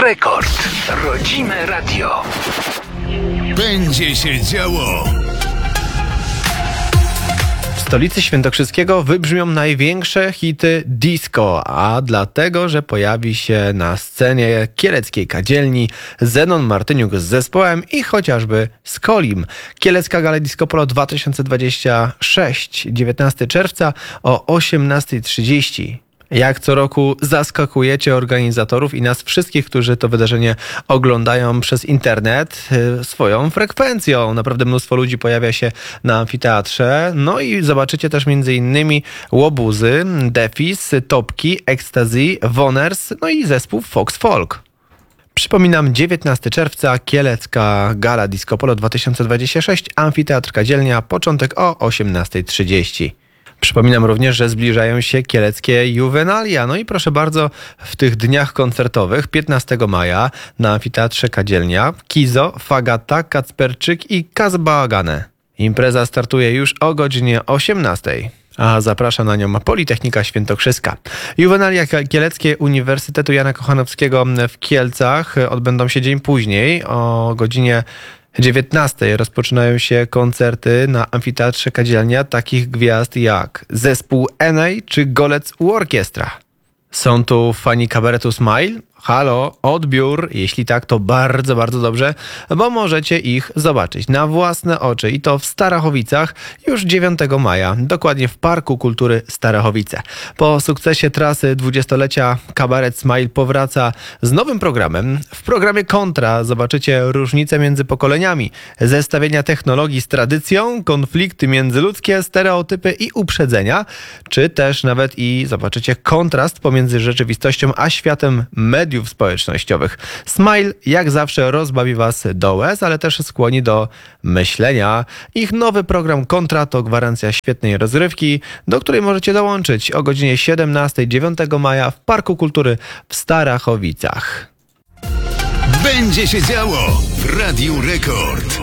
Rekord. Rodzime radio. Będzie się działo. W stolicy świętokrzyskiego wybrzmią największe hity disco, a dlatego, że pojawi się na scenie kieleckiej kadzielni Zenon Martyniuk z zespołem i chociażby Skolim. Kielecka Gala Disco Polo 2026, 19 czerwca o 18:30. Jak co roku zaskakujecie organizatorów i nas wszystkich, którzy to wydarzenie oglądają przez internet swoją frekwencją. Naprawdę mnóstwo ludzi pojawia się na amfiteatrze. No i zobaczycie też m.in. Łobuzy, Defis, Topki, Ecstasy, Woners, no i zespół Fox Folk. Przypominam, 19 czerwca, Kielecka Gala Disco Polo 2026, Amfiteatr Kadzielnia, początek o 18:30. Przypominam również, że zbliżają się kieleckie Juvenalia. No i proszę bardzo, w tych dniach koncertowych 15 maja na Amfiteatrze Kadzielnia Kizo, Fagata, Kacperczyk i Kazbałagane. Impreza startuje już o godzinie 18:00. A zaprasza na nią Politechnika Świętokrzyska. Juvenalia Kieleckie Uniwersytetu Jana Kochanowskiego w Kielcach odbędą się dzień później. O godzinie 19:00 rozpoczynają się koncerty na Amfiteatrze Kadzielnia takich gwiazd jak zespół Enei czy Golec Orkiestra. Są tu fani kabaretu Smile? Halo, odbiór. Jeśli tak, to bardzo, bardzo dobrze, bo możecie ich zobaczyć na własne oczy i to w Starachowicach już 9 maja, dokładnie w Parku Kultury Starachowice. Po sukcesie trasy 20-lecia kabaret Smile powraca z nowym programem. W programie Kontra zobaczycie różnice między pokoleniami, zestawienia technologii z tradycją, konflikty międzyludzkie, stereotypy i uprzedzenia, czy też nawet i zobaczycie kontrast pomiędzy rzeczywistością a światem mediów społecznościowych. Smile jak zawsze rozbawi was do łez, ale też skłoni do myślenia. Ich nowy program Kontra to gwarancja świetnej rozrywki, do której możecie dołączyć o godzinie 17 9 maja w Parku Kultury w Starachowicach. Będzie się działo w Radiu Rekord.